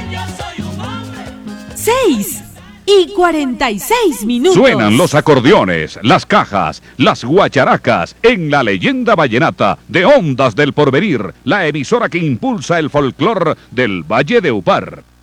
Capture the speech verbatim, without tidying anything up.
Seis y cuarenta y seis minutos. Suenan los acordeones, las cajas, las guacharacas en la leyenda vallenata de Ondas del Porvenir, la emisora que impulsa el folclor del Valle de Upar.